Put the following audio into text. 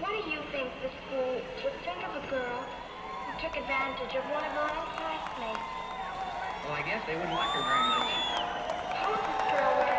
What do you think the school would think of a girl who took advantage of one of her own classmates? Well, I guess they wouldn't like her very much. How's this girl wearing